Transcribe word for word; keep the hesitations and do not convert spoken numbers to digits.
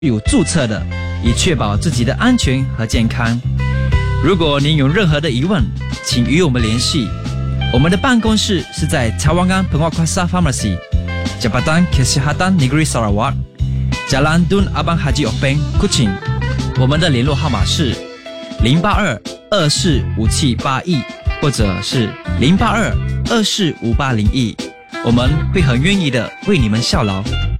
有注册的，以确保自己的安全和健康。如果您有任何的疑问，请与我们联系。我们的办公室是在 Cawangan Penguaskuasa Pharmacy, Jabatan Kesihatan Negeri Sarawak, Jalan Tun Abang Haji Openg, Kuching。我们的联络号码是零八二二四五七八一，或者是零八二二四五八零一。我们会很愿意的为你们效劳。